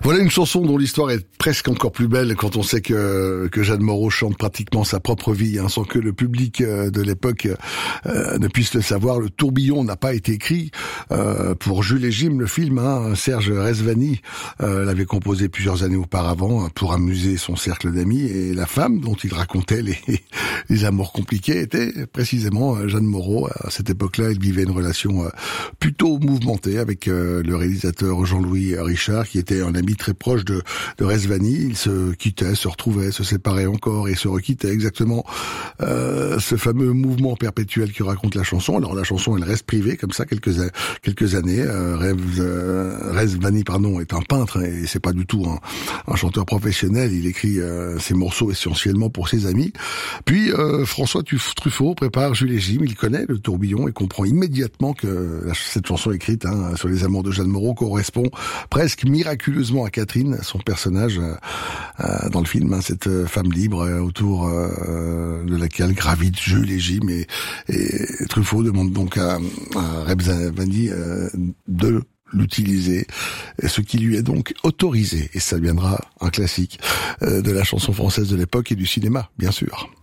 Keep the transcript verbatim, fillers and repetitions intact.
Voilà une chanson dont l'histoire est presque encore plus belle quand on sait que que Jeanne Moreau chante pratiquement sa propre vie, hein, sans que le public de l'époque euh, ne puisse le savoir. Le Tourbillon n'a pas été écrit euh, pour Jules et Jim, le film. Hein. Serge Rezvani euh, l'avait composé plusieurs années auparavant pour amuser son cercle d'amis, et la femme dont il racontait les, les amours compliqués était précisément Jeanne Moreau. À cette époque-là, il vivait une relation euh, plutôt mouvementée avec euh, le réalisateur Jean-Louis Richard, qui était un ami très proche de, de Rezvani. Ils se quittaient, se retrouvaient, se séparaient encore et se requittaient. Exactement euh, ce fameux mouvement perpétuel que raconte la chanson. Alors la chanson, elle reste privée comme ça quelques quelques années. Euh, Rezvani, pardon, est un peintre et c'est pas du tout un, un chanteur professionnel. Il écrit euh, ses morceaux essentiellement pour ses amis. Puis euh, François Truffaut prépare Jules et Jim. Il connaît le Tourbillon et comprend immédiatement que la, cette chanson écrite hein, sur les amours de Jeanne Moreau correspond presque miraculeusement à Catherine, son personnage euh, euh, dans le film, hein, cette femme libre euh, autour euh, de laquelle gravitent Jules et Jim, et, et Truffaut demande donc à, à Rezvani euh, de l'utiliser, ce qui lui est donc autorisé, et ça deviendra un classique euh, de la chanson française de l'époque et du cinéma, bien sûr.